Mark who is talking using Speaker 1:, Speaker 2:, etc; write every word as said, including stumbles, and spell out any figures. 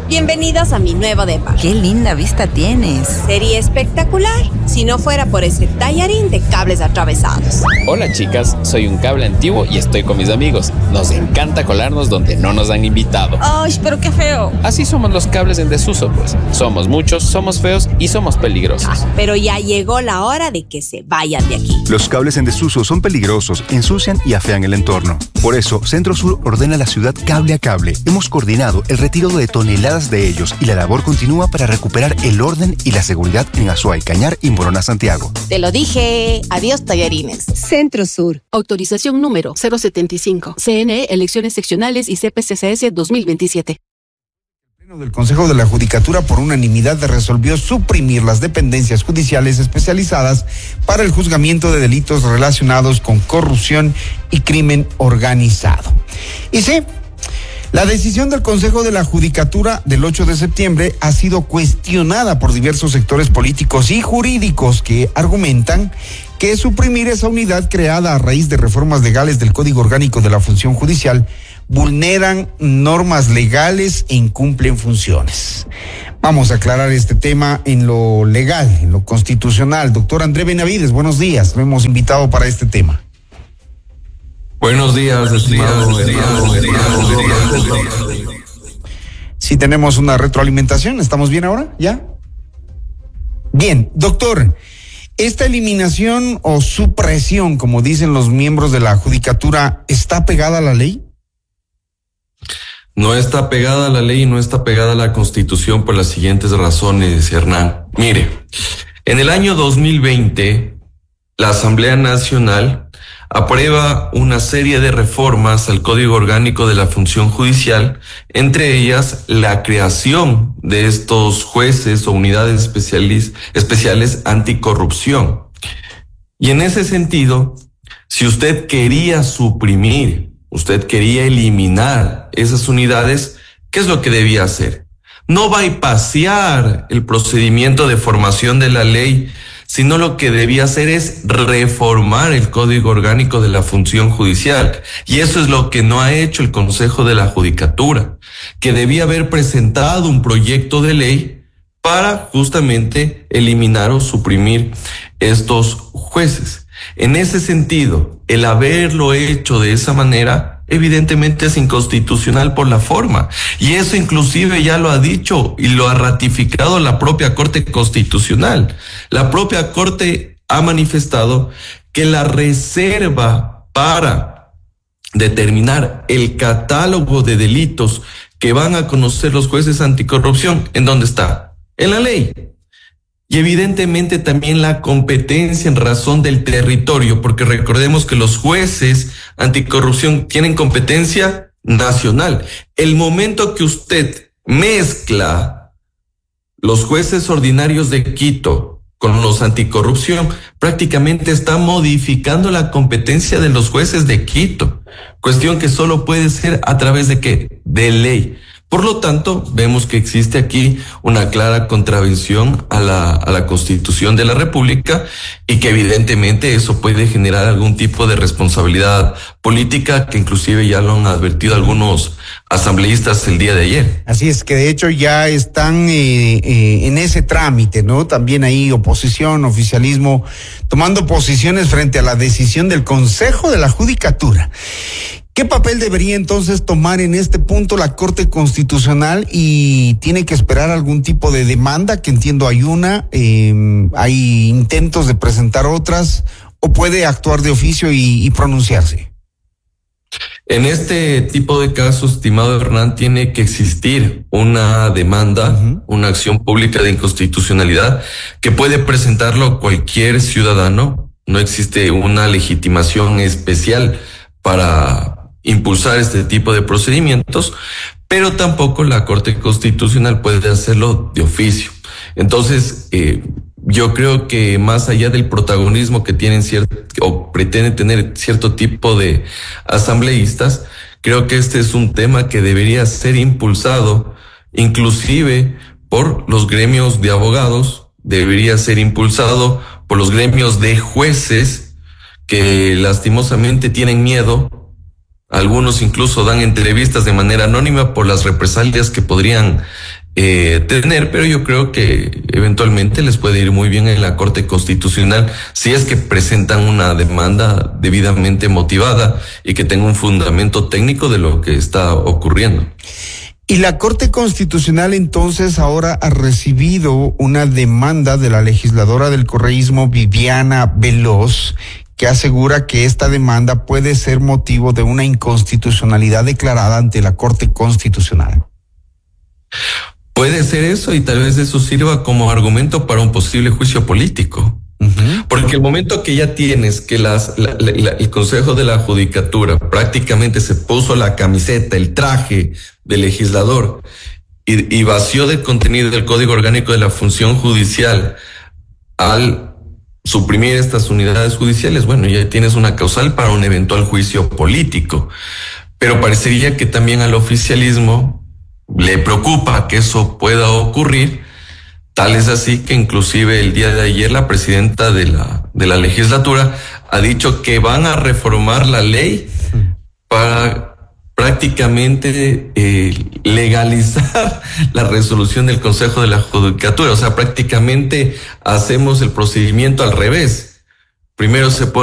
Speaker 1: Bienvenidos a mi nuevo depa.
Speaker 2: ¡Qué linda vista tienes!
Speaker 1: Sería espectacular si no fuera por ese tallarín de cables atravesados.
Speaker 3: Hola chicas, soy un cable antiguo y estoy con mis amigos. Nos encanta colarnos donde no nos han invitado.
Speaker 1: ¡Ay, pero qué feo!
Speaker 3: Así somos los cables en desuso, pues. Somos muchos, somos feos y somos peligrosos.
Speaker 1: Ah, pero ya llegó la hora de que se vayan de aquí.
Speaker 4: Los cables en desuso son peligrosos, ensucian y afean el entorno. Por eso, Centro Sur ordena a la ciudad cable a cable. Hemos coordinado el retiro de toneladas de ellos y la labor continúa para recuperar el orden y la seguridad en Azuay, Cañar y Morona, Santiago.
Speaker 1: Te lo dije. Adiós, tallarines.
Speaker 5: Centro Sur.
Speaker 6: Autorización número cero setenta y cinco. C N E, elecciones seccionales y C P C C S dos mil veintisiete.
Speaker 7: El Pleno del Consejo de la Judicatura por unanimidad resolvió suprimir las dependencias judiciales especializadas para el juzgamiento de delitos relacionados con corrupción y crimen organizado. Y sí, la decisión del Consejo de la Judicatura del ocho de septiembre ha sido cuestionada por diversos sectores políticos y jurídicos que argumentan que suprimir esa unidad creada a raíz de reformas legales del Código Orgánico de la Función Judicial vulneran normas legales e incumplen funciones. Vamos a aclarar este tema en lo legal, en lo constitucional. Doctor André Benavides, buenos días. Lo hemos invitado para este tema.
Speaker 8: Buenos días, estimado.
Speaker 7: Sí, tenemos una retroalimentación. ¿Estamos bien ahora? ¿Ya? Bien, doctor, ¿esta eliminación o supresión, como dicen los miembros de la Judicatura, está pegada a la ley?
Speaker 8: No está pegada a la ley y no está pegada a la Constitución por las siguientes razones, Hernán. Mire, en el año dos mil veinte, la Asamblea Nacional aprueba una serie de reformas al Código Orgánico de la Función Judicial, entre ellas la creación de estos jueces o unidades especiales, especiales anticorrupción. Y en ese sentido, si usted quería suprimir, usted quería eliminar esas unidades, ¿qué es lo que debía hacer? No bypasear el procedimiento de formación de la ley, sino lo que debía hacer es reformar el Código Orgánico de la Función Judicial. Y eso es lo que no ha hecho el Consejo de la Judicatura, que debía haber presentado un proyecto de ley para justamente eliminar o suprimir estos jueces. En ese sentido, el haberlo hecho de esa manera evidentemente es inconstitucional por la forma. Y eso inclusive ya lo ha dicho y lo ha ratificado la propia Corte Constitucional. La propia Corte ha manifestado que la reserva para determinar el catálogo de delitos que van a conocer los jueces anticorrupción, ¿en dónde está? En la ley. Y evidentemente también la competencia en razón del territorio, porque recordemos que los jueces anticorrupción tienen competencia nacional. El momento que usted mezcla los jueces ordinarios de Quito con los anticorrupción, prácticamente está modificando la competencia de los jueces de Quito, cuestión que solo puede ser a través de ¿qué? De ley. Por lo tanto, vemos que existe aquí una clara contravención a la, a la Constitución de la República y que evidentemente eso puede generar algún tipo de responsabilidad política que inclusive ya lo han advertido algunos asambleístas el día de ayer.
Speaker 7: Así es, que de hecho ya están eh, eh, en ese trámite, ¿no? También ahí oposición, oficialismo, tomando posiciones frente a la decisión del Consejo de la Judicatura. ¿Qué papel debería entonces tomar en este punto la Corte Constitucional y tiene que esperar algún tipo de demanda? Que entiendo hay una, eh, hay intentos de presentar otras, o puede actuar de oficio y, y pronunciarse.
Speaker 8: En este tipo de casos, estimado Hernán, tiene que existir una demanda, uh-huh. una acción pública de inconstitucionalidad que puede presentarlo cualquier ciudadano. No existe una legitimación especial para impulsar este tipo de procedimientos, pero tampoco la Corte Constitucional puede hacerlo de oficio. Entonces, eh, yo creo que más allá del protagonismo que tienen cierto o pretenden tener cierto tipo de asambleístas, creo que este es un tema que debería ser impulsado inclusive por los gremios de abogados, debería ser impulsado por los gremios de jueces que lastimosamente tienen miedo. Algunos incluso dan entrevistas de manera anónima por las represalias que podrían eh, tener, pero yo creo que eventualmente les puede ir muy bien en la Corte Constitucional si es que presentan una demanda debidamente motivada y que tenga un fundamento técnico de lo que está ocurriendo.
Speaker 7: Y la Corte Constitucional entonces ahora ha recibido una demanda de la legisladora del correísmo Viviana Veloz, que asegura que esta demanda puede ser motivo de una inconstitucionalidad declarada ante la Corte Constitucional.
Speaker 8: Puede ser eso, y tal vez eso sirva como argumento para un posible juicio político. Uh-huh. Porque el momento que ya tienes que las, la, la, el Consejo de la Judicatura prácticamente se puso la camiseta, el traje del legislador y, y vació de contenido del Código Orgánico de la Función Judicial al suprimir estas unidades judiciales, bueno, ya tienes una causal para un eventual juicio político. Pero parecería que también al oficialismo le preocupa que eso pueda ocurrir. Tal es así que inclusive el día de ayer la presidenta de la, de la legislatura ha dicho que van a reformar la ley para prácticamente eh, legalizar la resolución del Consejo de la Judicatura. O sea, prácticamente hacemos el procedimiento al revés. Primero se pone